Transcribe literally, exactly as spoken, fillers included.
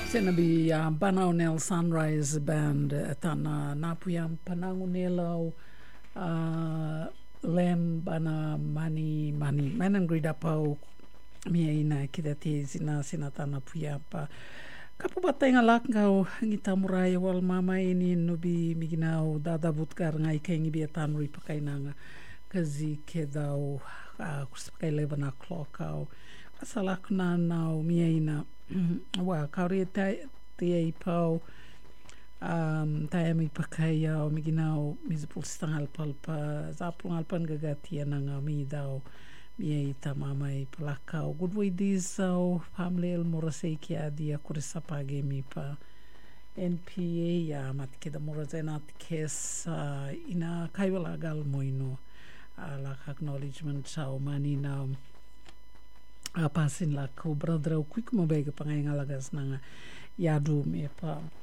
Senabi uh, Banaunel Sunrise Band uh, tana napuyam panangunelau uh, lem bana mani mani manangrida pau mia ina kidati sina sina tana puyapa kapu batenga lakau ngita murai wal mama ini nubi miginau dada butkar ngai kengi bia tanuri pakainanga kazi kedau uh, kusipakai eleven o'clock au asalak na nau mia ina wa kauri tai te pau um tai mi pakai au miginau mizpul stangal palpa zapul alpan gagatia nanga mi dau mi ita mamai palakau good way this au family el morasei kia dia kurisapage mi pa N P A ya mat keda morazena kes uh, ina kaiwala gal moino uh, la acknowledgement sau mani na apasin la ko brother o quick mo bega pangai ngalagas nanga yadu me pa